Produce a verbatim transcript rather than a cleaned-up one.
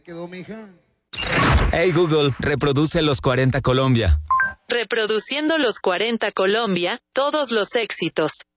quedó, mija? Hey Google, reproduce Los cuarenta Colombia. Reproduciendo Los cuarenta Colombia, todos los éxitos.